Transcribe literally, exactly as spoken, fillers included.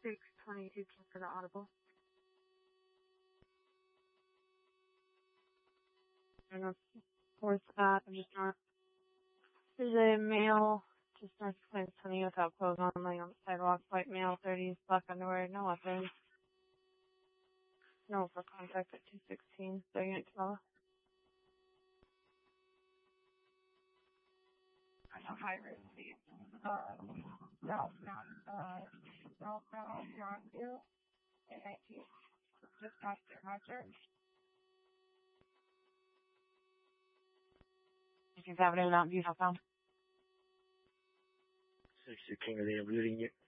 six twenty-two for the audible. I don't know where's that. I'm just not. There's a male just north of Plains twenty without clothes on, laying on the sidewalk. White male, thirties, black underwear, no weapons. No for contact at two sixteen. So unit twelve. I know high risk seats. Uh, no, not, uh, no, no, not you. And nineteen. Just past their Roger. If you've ever in Mountain View, how come? sixty King of the Blue Unit.